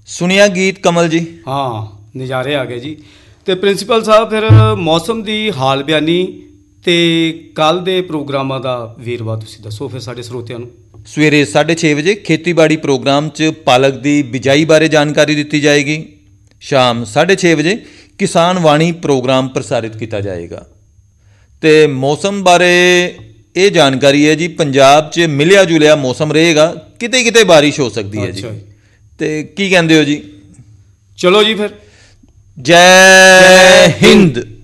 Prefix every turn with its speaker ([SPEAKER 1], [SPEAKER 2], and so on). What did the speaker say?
[SPEAKER 1] ਸੁਣਿਆ ਗੀਤ ਕਮਲ ਜੀ?
[SPEAKER 2] ਹਾਂ, ਨਜ਼ਾਰੇ ਆ ਗਏ ਜੀ। ਅਤੇ ਪ੍ਰਿੰਸੀਪਲ ਸਾਹਿਬ ਫਿਰ ਮੌਸਮ ਦੀ ਹਾਲ ਬਿਆਨੀ ਅਤੇ ਕੱਲ੍ਹ ਦੇ ਪ੍ਰੋਗਰਾਮਾਂ ਦਾ ਵੇਰਵਾ ਤੁਸੀਂ ਦੱਸੋ ਫਿਰ ਸਾਡੇ ਸਰੋਤਿਆਂ ਨੂੰ।
[SPEAKER 1] ਸਵੇਰੇ 6:30 ਵਜੇ ਖੇਤੀਬਾੜੀ ਪ੍ਰੋਗਰਾਮ 'ਚ ਪਾਲਕ ਦੀ ਬਿਜਾਈ ਬਾਰੇ ਜਾਣਕਾਰੀ ਦਿੱਤੀ ਜਾਏਗੀ। ਸ਼ਾਮ 6:30 ਵਜੇ ਕਿਸਾਨ ਵਾਣੀ ਪ੍ਰੋਗਰਾਮ ਪ੍ਰਸਾਰਿਤ ਕੀਤਾ ਜਾਏਗਾ। ਅਤੇ ਮੌਸਮ ਬਾਰੇ ਇਹ ਜਾਣਕਾਰੀ ਹੈ ਜੀ, ਪੰਜਾਬ 'ਚ ਮਿਲਿਆ ਜੁਲਿਆ ਮੌਸਮ ਰਹੇਗਾ, ਕਿਤੇ ਕਿਤੇ ਬਾਰਿਸ਼ ਹੋ ਸਕਦੀ ਹੈ ਜੀ। ਅਤੇ ਕੀ ਕਹਿੰਦੇ ਹੋ ਜੀ?
[SPEAKER 2] ਚਲੋ ਜੀ ਫਿਰ।
[SPEAKER 1] ਜੈ ਹਿੰਦ।